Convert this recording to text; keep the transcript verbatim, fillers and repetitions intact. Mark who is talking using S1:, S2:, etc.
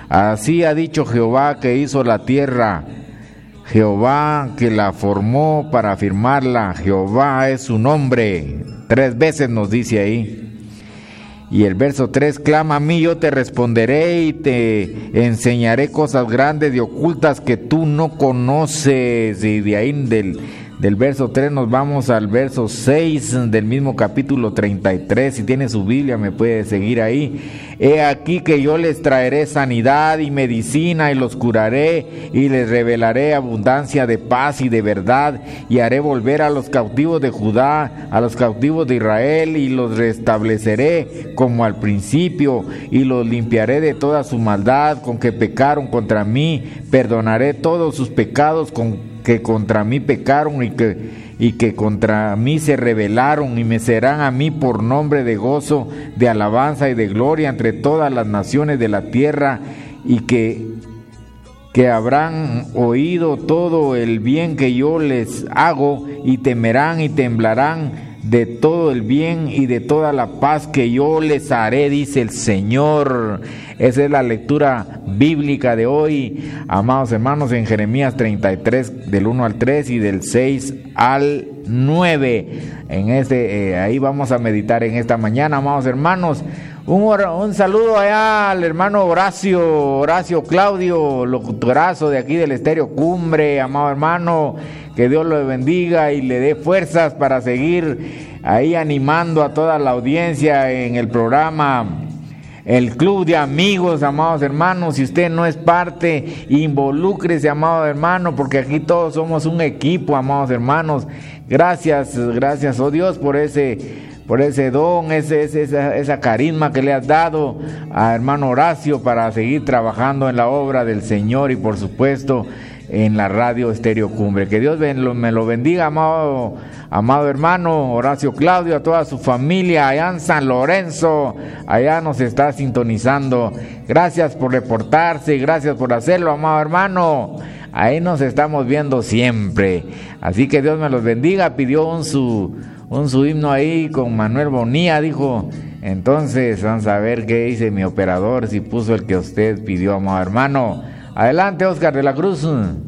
S1: Así ha dicho Jehová que hizo la tierra, Jehová que la formó para afirmarla, Jehová es su nombre. Tres veces nos dice ahí. Y el verso tres, clama a mí, yo te responderé y te enseñaré cosas grandes y ocultas que tú no conoces. Y de ahí del, del verso tres nos vamos al verso seis del mismo capítulo treinta y tres. Si tiene su Biblia me puede seguir ahí. He aquí que yo les traeré sanidad y medicina y los curaré y les revelaré abundancia de paz y de verdad y haré volver a los cautivos de Judá, a los cautivos de Israel y los restableceré como al principio y los limpiaré de toda su maldad con que pecaron contra mí, perdonaré todos sus pecados con que contra mí pecaron y que y que contra mí se rebelaron, y me serán a mí por nombre de gozo, de alabanza y de gloria entre todas las naciones de la tierra, y que, que habrán oído todo el bien que yo les hago, y temerán y temblarán de todo el bien y de toda la paz que yo les haré, dice el Señor. Esa es la lectura bíblica de hoy, amados hermanos, en Jeremías treinta y tres, del uno al tres y del seis al nueve. En este, eh, ahí vamos a meditar en esta mañana, amados hermanos. Un, un saludo allá al hermano Horacio, Horacio Claudio, locutorazo de aquí del Estéreo Cumbre, amado hermano. Que Dios lo bendiga y le dé fuerzas para seguir ahí animando a toda la audiencia en el programa El Club de Amigos, amados hermanos. Si usted no es parte, involúcrese, amado hermano, porque aquí todos somos un equipo, amados hermanos. Gracias, gracias, oh Dios, por ese, por ese don, ese, ese, esa, esa carisma que le has dado a hermano Horacio para seguir trabajando en la obra del Señor y por supuesto en la radio Estéreo Cumbre. Que Dios me lo bendiga, amado, amado hermano Horacio Claudio, a toda su familia allá en San Lorenzo, allá nos está sintonizando. Gracias por reportarse y gracias por hacerlo, amado hermano. Ahí nos estamos viendo siempre. Así que Dios me los bendiga. Pidió un su, un su himno ahí con Manuel Bonilla, dijo. Entonces vamos a ver qué dice mi operador, si puso el que usted pidió, amado hermano. Adelante, Oscar de la Cruz.